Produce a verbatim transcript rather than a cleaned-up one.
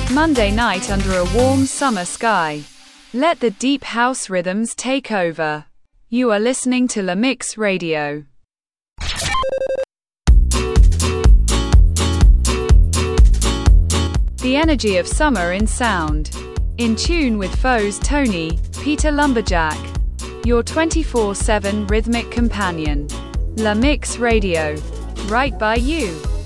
Monday night under a warm summer sky. Let the deep house rhythms take over. You are listening to La Mix Radio. The energy of summer in sound. In tune with Foes Tony, Peter Lumberjack. Your twenty-four seven rhythmic companion. La Mix Radio. Right by you.